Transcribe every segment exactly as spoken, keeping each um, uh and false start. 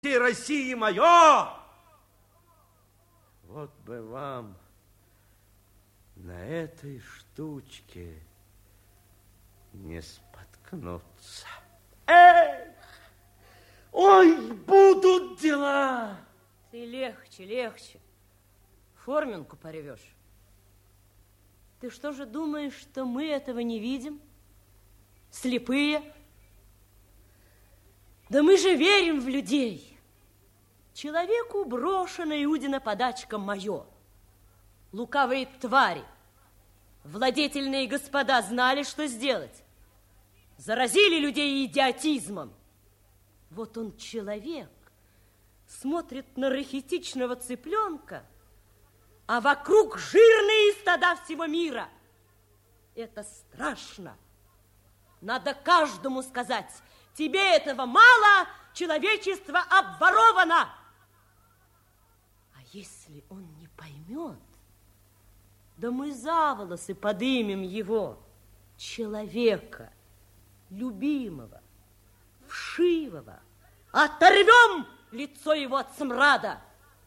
всей России мое. Вот бы вам на этой штучке не споткнуться. Эх! Ой, будут дела! Ты легче, легче. Форменку порвешь. Ты что же думаешь, что мы этого не видим? Слепые? Да мы же верим в людей. Человеку брошено Иудина подачка мое. Лукавые твари, владетельные господа знали, что сделать. Заразили людей идиотизмом. Вот он человек, смотрит на рахитичного цыпленка, а вокруг жирные стада всего мира. Это страшно. Надо каждому сказать: тебе этого мало, человечество обворовано. А если он не поймет, да мы за волосы подымем его, человека, любимого, вшивого, оторвем лицо его от смрада.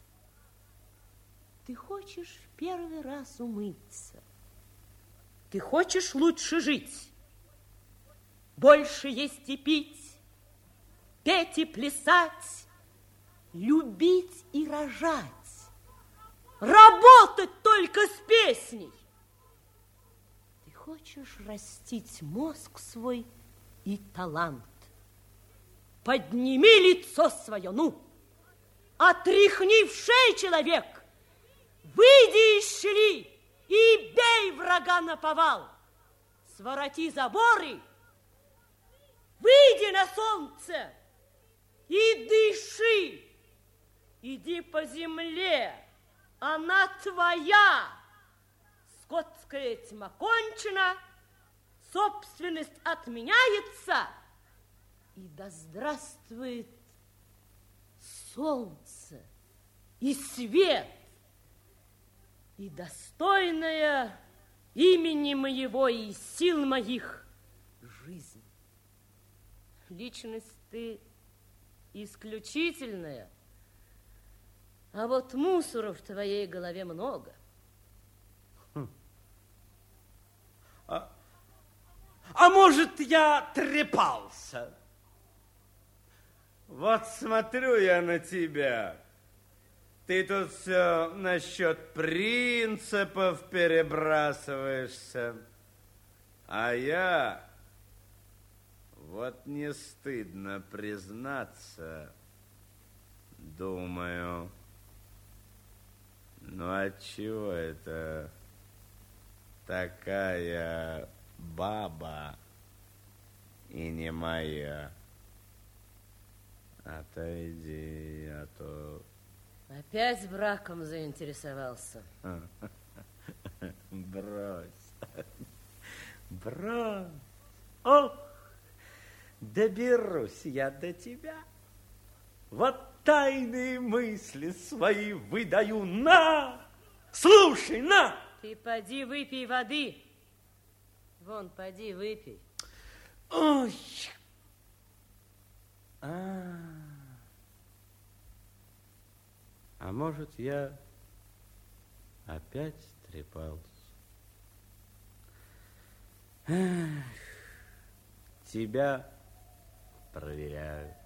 Ты хочешь в первый раз умыться, ты хочешь лучше жить, больше есть и пить, петь и плясать, любить и рожать, работать только с песней. Ты хочешь растить мозг свой и талант. Подними лицо свое, ну, отряхни в шею, человек, выйди из щели и бей врага наповал, свороти заборы, выйди на солнце и дыши, иди по земле, она твоя. Скотская тьма кончена, собственность отменяется, и да здравствует солнце и свет, и достойная имени моего и сил моих жизнь. Личность ты исключительная, а вот мусора в твоей голове много. Хм. А, а может, я трепался? Вот смотрю я на тебя. Ты тут все насчет принципов перебрасываешься. А я, вот не стыдно признаться, думаю, ну отчего это такая баба и не моя? Отойди, а то... Опять браком заинтересовался? Брось, брось. Ох, доберусь я до тебя. Вот тайные мысли свои выдаю. На, слушай, на. Ты поди выпей воды. Вон, поди выпей. Ой. А, а может, я опять трепался? Эх, тебя проверяю.